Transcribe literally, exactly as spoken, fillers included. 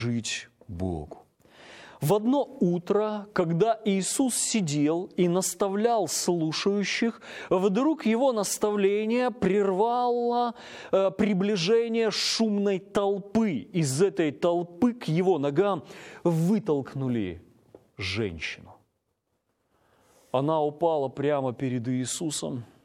служить Богу. В одно утро, когда Иисус сидел и наставлял слушающих, вдруг его наставление прервало э, приближение шумной толпы. Из этой толпы к его ногам вытолкнули женщину. Она упала прямо перед Иисусом